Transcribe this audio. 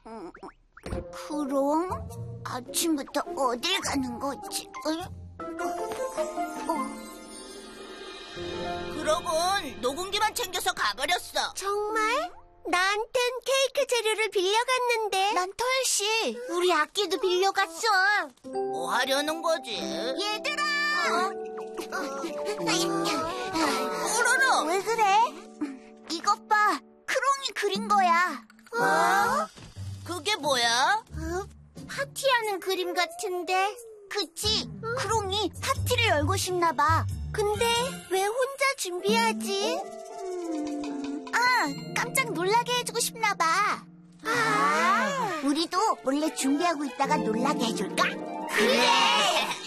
그럼 아침부터 어딜 가는 거지? 그러곤 녹음기만 챙겨서 가버렸어. 정말? 나한텐 케이크 재료를 빌려갔는데. 난 털씨. 우리 악기도 빌려갔어. 뭐 하려는 거지? 얘들아! 뽀로로! 왜 그래? 이것 봐. 크롱이 그린 거야. 그게 뭐야? 파티하는 그림 같은데. 그치? 크롱이 파티를 열고 싶나 봐. 근데 왜 혼자 준비하지? 깜짝 놀라게 해주고 싶나 봐. 아. 우리도 몰래 준비하고 있다가 놀라게 해줄까? 그래!